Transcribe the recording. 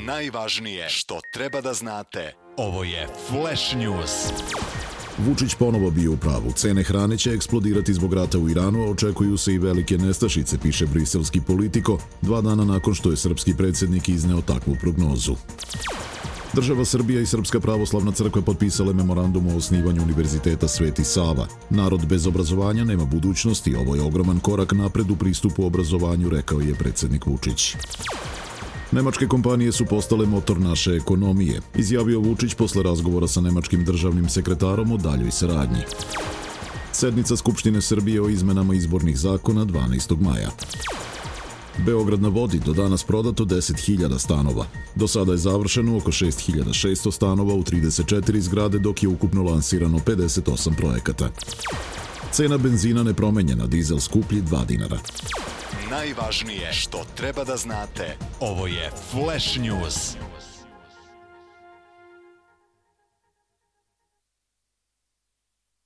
Najvažnije što treba da znate. Ovo je Flash News. Vučić ponovo bio u pravu. Cene hrane će eksplodirati zbog rata u Iranu, a očekuju se i velike nestašice, piše briselski Politiko, 2 dana nakon što je srpski predsjednik izneo takvu prognozu. Država Srbija i Srpska pravoslavna crkva potpisale memorandum o osnivanju Univerziteta Sveti Sava. Narod bez obrazovanja nema budućnosti, ovo je ogroman korak napred u pristupu obrazovanju, rekao je predsjednik Vučić. Nemačke kompanije su postale motor naše ekonomije, izjavio Vučić posle razgovora sa nemačkim državnim sekretarom o daljoj saradnji. Sednica Skupštine Srbije o izmenama izbornih zakona 12. maja. Beograd na vodi, do danas prodato 10.000 stanova. Do sada je završeno oko 6.600 stanova u 34 zgrade, dok je ukupno lansirano 58 projekata. Cena benzina nepromenjena, dizel skuplji 2 dinara. Najvažnije što treba da znate. Ovo je Flash News.